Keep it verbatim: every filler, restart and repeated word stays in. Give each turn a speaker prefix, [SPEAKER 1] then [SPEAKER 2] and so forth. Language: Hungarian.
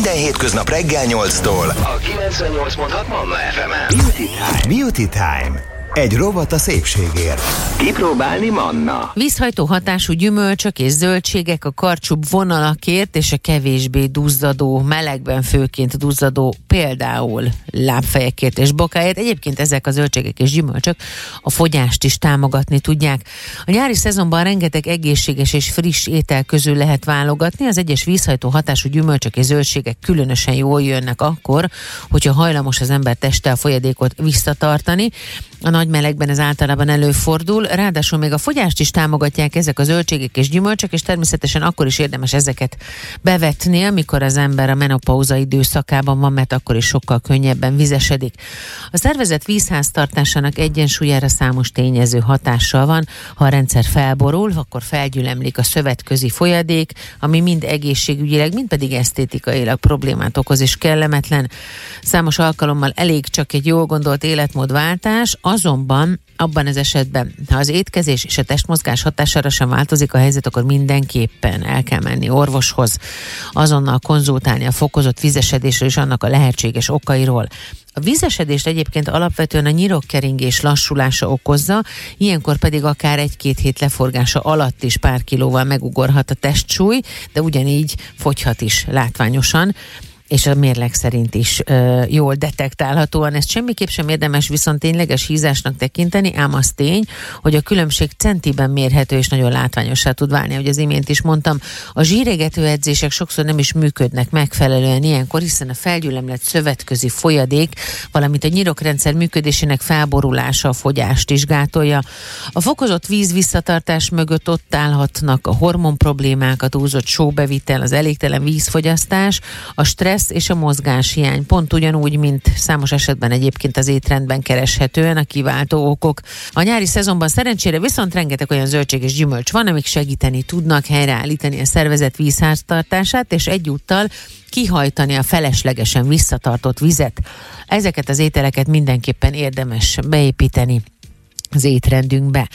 [SPEAKER 1] Minden hétköznap reggel nyolctól a kilencvennyolc pont hat Manna ef emen. Beauty Time. Beauty Time. Egy rovat a szépségért. Kipróbálni Manna.
[SPEAKER 2] Vízhajtó hatású gyümölcsök és zöldségek a karcsúbb vonalakért és a kevésbé duzzadó, melegben főként duzzadó, például lábfejekért és bokáért. Egyébként ezek a zöldségek és gyümölcsök a fogyást is támogatni tudják. A nyári szezonban rengeteg egészséges és friss étel közül lehet válogatni. Az egyes vízhajtó hatású gyümölcsök és zöldségek különösen jól jönnek akkor, hogyha hajlamos az ember teste a folyadékot visszatartani. A nagy melegben ez általában előfordul, ráadásul még a fogyást is támogatják ezek a zöldségek és gyümölcsök, és természetesen akkor is érdemes ezeket bevetni, amikor az ember a menopauza időszakában van, mert akkor is sokkal könnyebben vizesedik. A szervezet vízháztartásának egyensúlyára számos tényező hatással van. Ha a rendszer felborul, akkor felgyülemlik a szövetközi folyadék, ami mind egészségügyileg, mind pedig esztétikailag problémát okoz és kellemetlen. Számos alkalommal elég csak egy jól gondolt életmódváltás, azonban abban az esetben, ha az étkezés és a testmozgás hatására sem változik a helyzet, akkor mindenképpen el kell menni orvoshoz, azonnal konzultálni a fokozott vizesedésről és annak a lehetséges okairól. A vízesedést egyébként alapvetően a nyirokkeringés lassulása okozza, ilyenkor pedig akár egy-két hét leforgása alatt is pár kilóval megugorhat a testsúly, de ugyanígy fogyhat is látványosan, és a mérleg szerint is ö, jól detektálhatóan. Ezt semmiképp sem érdemes viszont tényleges hízásnak tekinteni, ám az tény, hogy a különbség centiben mérhető és nagyon látványossá tud válni, ahogy az imént is mondtam. A zsírégető edzések sokszor nem is működnek megfelelően ilyenkor, hiszen a felgyülemlett szövetközi folyadék, valamint a nyirokrendszer működésének felborulása a fogyást is gátolja. A fokozott víz visszatartás mögött ott állhatnak a hormon problémák, a túlzott sóbevitel, az elégtelen vízfogyasztás, a stressz és a mozgáshiány, pont ugyanúgy, mint számos esetben egyébként az étrendben kereshetően a kiváltó okok. A nyári szezonban szerencsére viszont rengeteg olyan zöldség és gyümölcs van, amik segíteni tudnak helyreállítani a szervezet vízháztartását, és egyúttal kihajtani a feleslegesen visszatartott vizet. Ezeket az ételeket mindenképpen érdemes beépíteni az étrendünkbe.